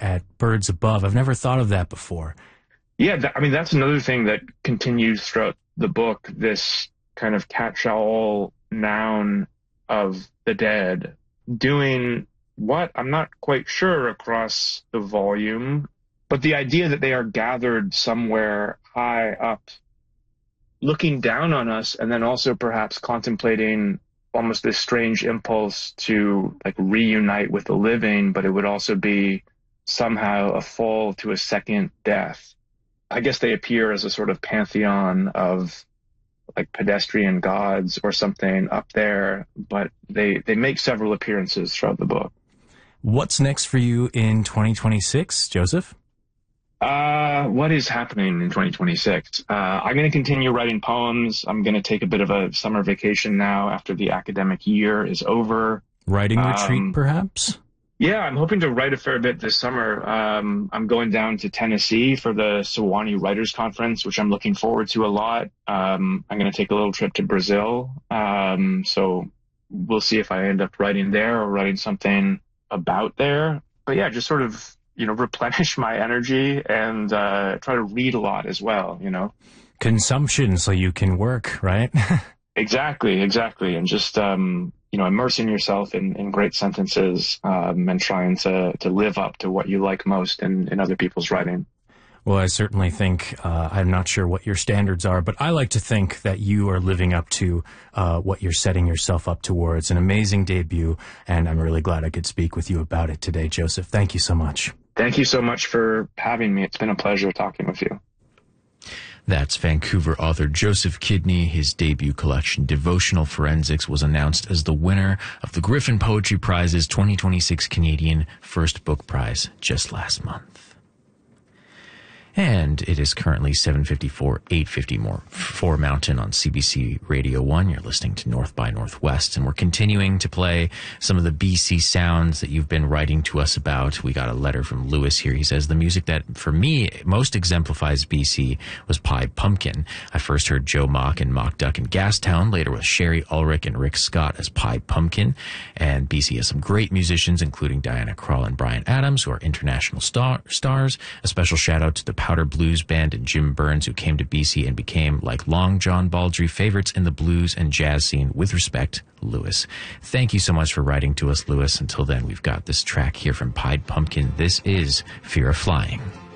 at birds above. I've never thought of that before. Yeah, that's another thing that continues throughout the book, this kind of catch-all noun of the dead, doing what? I'm not quite sure across the volume, but the idea that they are gathered somewhere high up, looking down on us, and then also perhaps contemplating almost this strange impulse to like reunite with the living, but it would also be somehow a fall to a second death. I guess they appear as a sort of pantheon of like pedestrian gods or something up there, but they make several appearances throughout the book. What's next for you in 2026, Joseph? What is happening in 2026? I'm going to continue writing poems. I'm going to take a bit of a summer vacation now after the academic year is over. Writing retreat, perhaps? Yeah, I'm hoping to write a fair bit this summer. I'm going down to Tennessee for the Sewanee Writers Conference, which I'm looking forward to a lot. I'm going to take a little trip to Brazil. So we'll see if I end up writing there or writing something about there. But yeah, just sort of, replenish my energy and try to read a lot as well, Consumption so you can work, right? Exactly. And just, immersing yourself in great sentences and trying to live up to what you like most in other people's writing. Well, I certainly think, I'm not sure what your standards are, but I like to think that you are living up to what you're setting yourself up towards. An amazing debut, and I'm really glad I could speak with you about it today, Joseph. Thank you so much. Thank you so much for having me. It's been a pleasure talking with you. That's Vancouver author Joseph Kidney. His debut collection, Devotional Forensics, was announced as the winner of the Griffin Poetry Prize's 2026 Canadian First Book Prize just last month. And it is currently 7:54, 8:50 more for Mountain on CBC Radio 1. You're listening to North by Northwest, and we're continuing to play some of the BC sounds that you've been writing to us about. We got a letter from Lewis here. He says, the music that, for me, most exemplifies BC was Pied Pumpkin. I first heard Joe Mock and Mock Duck in Gastown, later with Sherry Ulrich and Rick Scott as Pied Pumpkin. And BC has some great musicians, including Diana Krall and Brian Adams, who are international stars. A special shout out to the Powder Blues Band and Jim Burns, who came to BC and became, like Long John Baldry, favorites in the blues and jazz scene. With respect, Lewis. Thank you so much for writing to us, Lewis. Until then, we've got this track here from Pied Pumpkin. This is Fear of Flying.